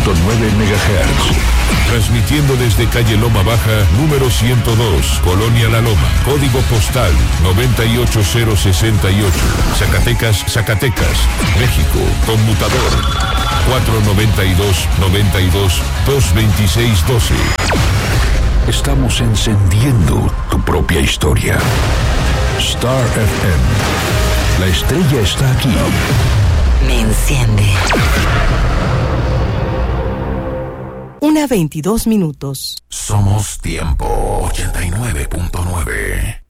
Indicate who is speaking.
Speaker 1: MHz. Transmitiendo desde calle Loma Baja, número 102, Colonia La Loma. Código postal 98068. Zacatecas, Zacatecas, México. Conmutador 492-92-226-12. Estamos encendiendo tu propia historia. Star FM. La estrella está aquí.
Speaker 2: Me enciende.
Speaker 3: 1:22.
Speaker 1: Somos Tiempo 89.9.